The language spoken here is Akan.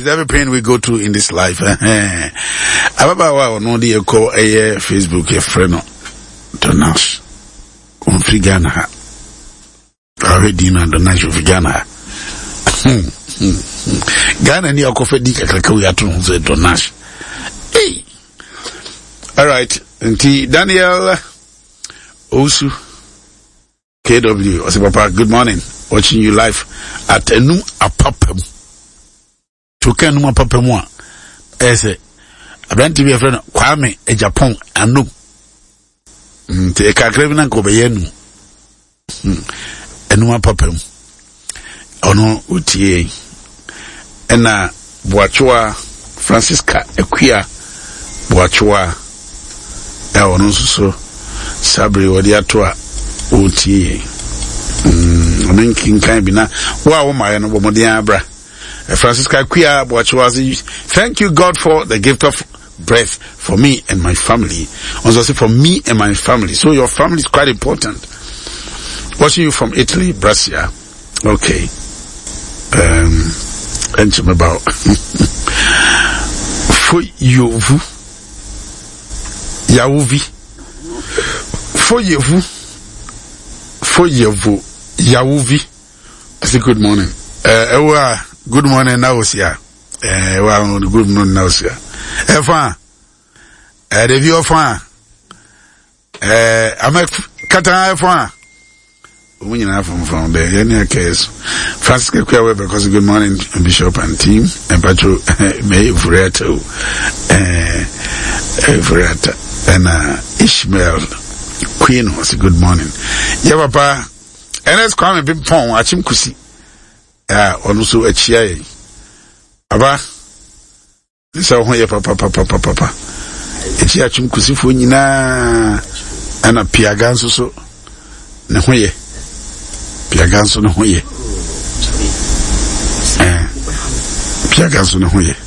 with every pain we go through in this life. Ababa no dey call a Facebook a friend Donash. Umfigana. Already na Donash Umfigana. Ghana ni akofedi kakaka we atu nze Donash. Hey. All right. Nti Daniel Osu KW. Ose papa, good morning. Watching you live at Enum Apapem. Toka Enum Apapem wa. Ese Abranti be friend Kwame e Japan anu. Te kakrebi na ko be yenu. Enum Apapem. Ono utie. Ena Boachua Francisca Equia Boachua. Ono so Sabri wodi atoa utie. Kan bina wa wo ma no bomode abra Francisca Quia Boachwazi. Thank you God for the gift of breath for me and my family. Also say for me and my family. So your family is quite important. Watching you from Italy, Brescia. Okay. And about for you Yaouvi for you Yaouvi. I say good morning. Good morning now, sir. Good morning now, sir. Fine. The view of fine. I'm a Katan fine. We have from there. Any case, Francisco Quawe because good morning, Bishop and team, and Patro May Vreto, and Ishmael Queen was a good morning. Yeah, papa. And let's come and be pong, watch him kusi. Also a chia. Aba, this is how papa. A chia chum kusi for Nina and a piaganso so. Nahoye. Piaganso no hoye. Piaganso no hoye.